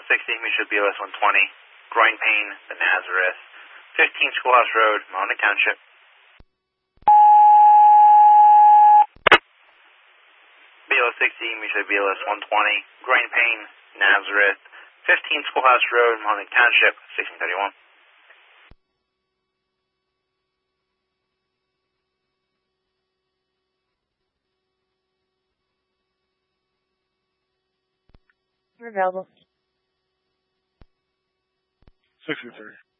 60, Misha BLS 120, groin pain, the Nazareth, 15 Schoolhouse Road, Mahoning Township. BLS 60, Misha BLS 120, groin pain, Nazareth, 15 Schoolhouse Road, Mahoning Township, 1631. You're available. 63.